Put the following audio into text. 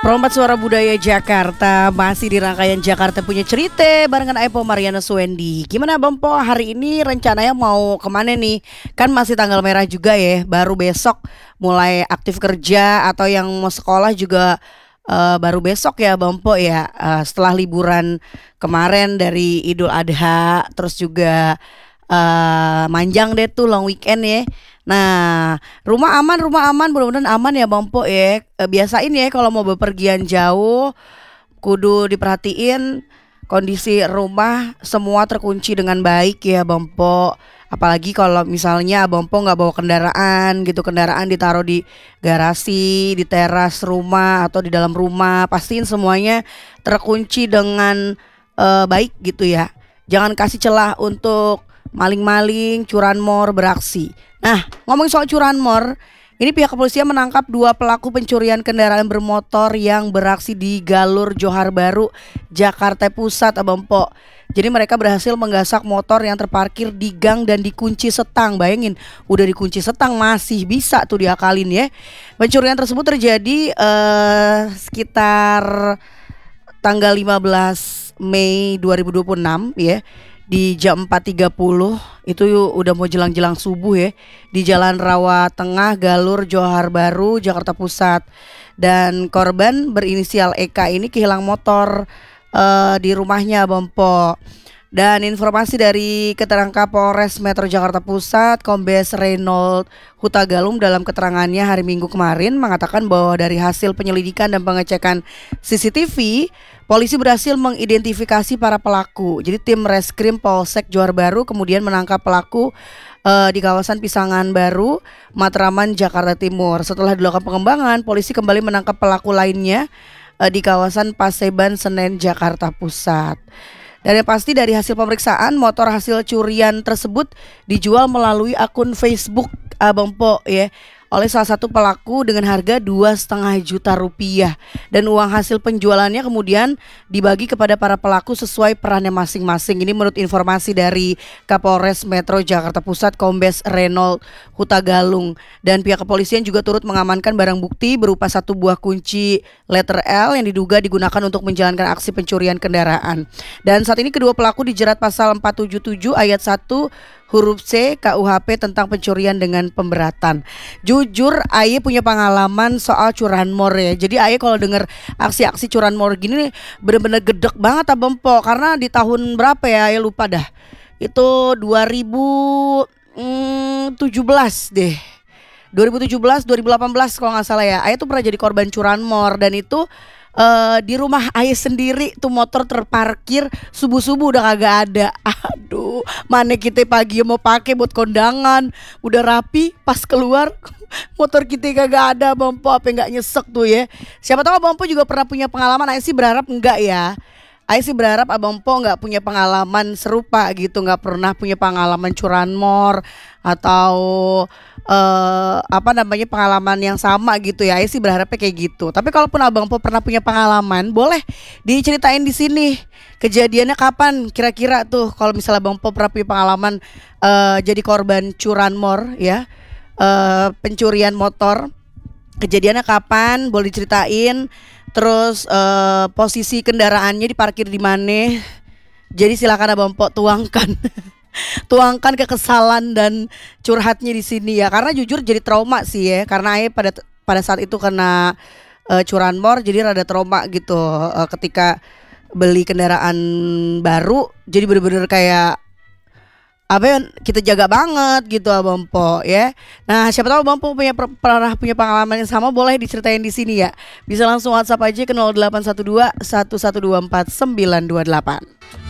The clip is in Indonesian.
Perompak Suara Budaya Jakarta masih di rangkaian Jakarta Punya Cerita barengan Aipo Mariana Suwendi. Gimana Bang Po, hari ini rencananya mau kemana nih? Kan masih tanggal merah juga ya, baru besok mulai aktif kerja atau yang mau sekolah juga baru besok ya Bang Po ya. Setelah liburan kemarin dari Idul Adha, terus juga manjang deh tuh long weekend ya. Nah, rumah aman, mudah-mudahan aman ya Bang Po ya. Biasain ya kalau mau bepergian jauh, kudu diperhatiin kondisi rumah semua terkunci dengan baik ya Bang Po. Apalagi kalau misalnya Bang Po nggak bawa kendaraan gitu, kendaraan ditaruh di garasi, di teras rumah atau di dalam rumah, pastiin semuanya terkunci dengan baik gitu ya. Jangan kasih celah untuk maling-maling, curanmor beraksi. Nah, ngomongin soal curanmor, ini pihak kepolisian menangkap 2 pelaku pencurian kendaraan bermotor yang beraksi di Galur Johar Baru, Jakarta Pusat, Abang Po. Jadi mereka berhasil menggasak motor yang terparkir di gang dan dikunci setang. Bayangin, udah dikunci setang masih bisa tuh diakalin ya. Pencurian tersebut terjadi sekitar tanggal 15 Mei 2026 ya. Di jam 4.30 itu udah mau jelang-jelang subuh ya, di Jalan Rawa Tengah, Galur, Johar Baru, Jakarta Pusat. Dan korban berinisial Eka ini kehilang motor di rumahnya Bang Po. Dan informasi dari keterangan Kapolres Metro Jakarta Pusat, Kombes Reynold Hutagalung dalam keterangannya hari Minggu kemarin mengatakan bahwa dari hasil penyelidikan dan pengecekan CCTV, polisi berhasil mengidentifikasi para pelaku. Jadi tim Reskrim Polsek Johar Baru kemudian menangkap pelaku di kawasan Pisangan Baru, Matraman, Jakarta Timur. Setelah dilakukan pengembangan, polisi kembali menangkap pelaku lainnya di kawasan Paseban Senen, Jakarta Pusat. Dan yang pasti dari hasil pemeriksaan, motor hasil curian tersebut dijual melalui akun Facebook Abang Po ya, oleh salah satu pelaku dengan harga 2,5 juta rupiah. Dan uang hasil penjualannya kemudian dibagi kepada para pelaku sesuai perannya masing-masing. Ini menurut informasi dari Kapolres Metro Jakarta Pusat, Kombes Reynold Hutagalung. Dan pihak kepolisian juga turut mengamankan barang bukti berupa 1 buah kunci letter L yang diduga digunakan untuk menjalankan aksi pencurian kendaraan. Dan saat ini kedua pelaku dijerat pasal 477 ayat 1 huruf C KUHP tentang pencurian dengan pemberatan. Jujur Aye punya pengalaman soal curanmor ya. Jadi Aye kalau denger aksi-aksi curanmor gini nih bener-bener gedek banget Abang Po. Karena di tahun berapa ya Aye lupa dah. Itu 2017 deh. 2017, 2018 kalau nggak salah ya. Aye tuh pernah jadi korban curanmor dan itu di rumah Aye sendiri tuh motor terparkir subuh-subuh udah kagak ada. Aduh, mana kita pagi mau pakai buat kondangan, udah rapi pas keluar motor kita kagak ada Bang Po, apa nggak nyesek tuh ya. Siapa tahu Bang Po juga pernah punya pengalaman. Aye sih berharap enggak ya. Aye sih berharap Abang Po nggak punya pengalaman serupa gitu, nggak pernah punya pengalaman curanmor atau pengalaman yang sama gitu ya. Aye sih berharapnya kayak gitu. Tapi kalaupun Abang Po pernah punya pengalaman, boleh diceritain di sini. Kejadiannya kapan kira-kira tuh kalau misalnya Abang Po pernah punya pengalaman jadi korban curanmor ya, pencurian motor. Kejadiannya kapan? Boleh diceritain. Terus posisi kendaraannya diparkir di mana? Jadi silakan Abang Po tuangkan. Tuangkan kekesalan dan curhatnya di sini ya. Karena jujur jadi trauma sih ya. Karena Aye pada saat itu kena curanmor, jadi rada trauma gitu ketika beli kendaraan baru. Jadi bener-bener kayak apa ya, kita jaga banget gitu Abang Po ya. Nah, siapa tahu Abang Po pernah punya pengalaman yang sama, boleh diceritain di sini ya. Bisa langsung WhatsApp aja ke 0812 1124 928.